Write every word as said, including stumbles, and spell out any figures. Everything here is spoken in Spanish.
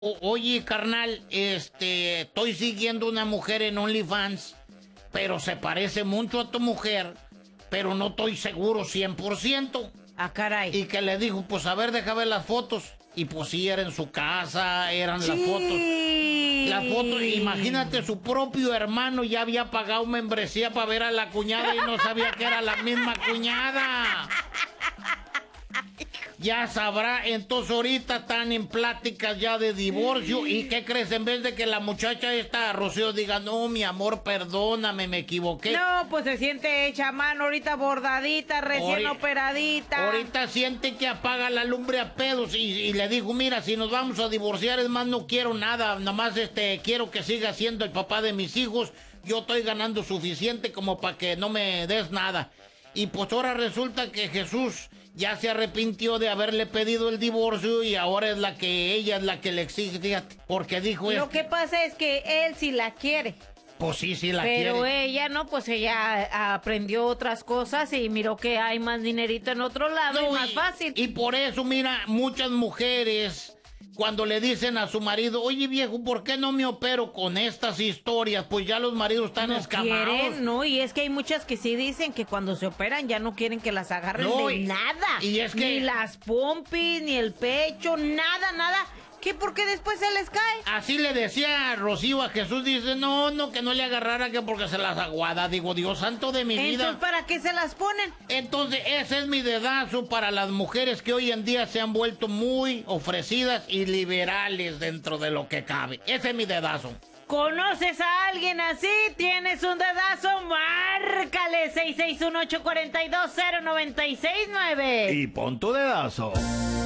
O- oye, carnal, este, estoy siguiendo una mujer en OnlyFans, pero se parece mucho a tu mujer, pero no estoy seguro cien por ciento. Ah, caray. Y que le dijo, pues a ver, deja ver las fotos. Y pues sí, era en su casa, eran las fotos. Las fotos, imagínate, su propio hermano ya había pagado membresía para ver a la cuñada y no sabía que era la misma cuñada. Ya sabrá, entonces ahorita están en pláticas ya de divorcio. ¿Y qué crees? En vez de que la muchacha esta, Rocío, diga, no, mi amor, perdóname, me equivoqué. No, pues se siente hecha a mano, ahorita bordadita, recién Ahori- operadita. Ahorita siente que apaga la lumbre a pedos y, y le dijo, mira, si nos vamos a divorciar, es más, no quiero nada, nomás este, quiero que siga siendo el papá de mis hijos. Yo estoy ganando suficiente como para que no me des nada. Y pues ahora resulta que Jesús ya se arrepintió de haberle pedido el divorcio y ahora es la que ella es la que le exige, fíjate, porque dijo Lo esto. que pasa es que él sí la quiere. Pues sí, sí la Pero quiere. ella no, pues ella aprendió otras cosas y miró que hay más dinerito en otro lado No, y más y- fácil. Y por eso, mira, muchas mujeres, cuando le dicen a su marido, oye viejo, ¿por qué no me opero con estas historias? Pues ya los maridos están no escamados. quieren, no, y es que hay muchas que sí dicen que cuando se operan ya no quieren que las agarren No, de y- nada. y es que- Ni las pompis, ni el pecho, nada, nada. ¿Qué? Porque después se les cae. Así le decía Rocío a Jesús, dice, no, no, que no le agarrara, que porque se las aguada. Digo, Dios santo de mi Entonces, vida. ¿para qué se las ponen? Entonces, ese es mi dedazo para las mujeres que hoy en día se han vuelto muy ofrecidas y liberales dentro de lo que cabe. Ese es mi dedazo. ¿Conoces a alguien así? ¿Tienes un dedazo? Márcale seis seis uno, ocho cuatro dos, cero nueve seis nueve. Y pon tu dedazo.